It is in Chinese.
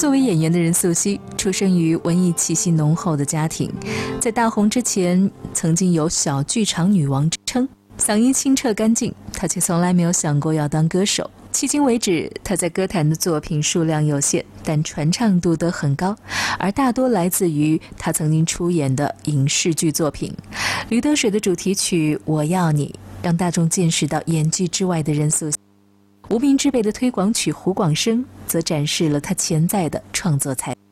作为演员的任素汐，出生于文艺气息浓厚的家庭，在大红之前，曾经有小剧场女王之称，嗓音清澈干净，她却从来没有想过要当歌手。迄今为止，她在歌坛的作品数量有限，但传唱度都很高，而大多来自于她曾经出演的影视剧作品。《驴得水》的主题曲《我要你》让大众见识到演技之外的任素汐。无名之辈的推广曲《湖广生》则展示了她潜在的创作才。